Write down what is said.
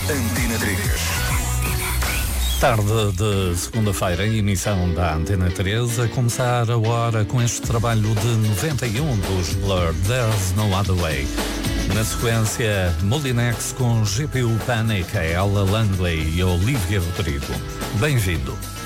Antena 3. Tarde de segunda-feira, emissão da Antena 3, a começar a hora com este trabalho de 91 dos Blur, There's No Other Way. Na sequência, Molinex com GPU Panic, a Ella Langley e Olivia Rodrigo. Bem-vindo.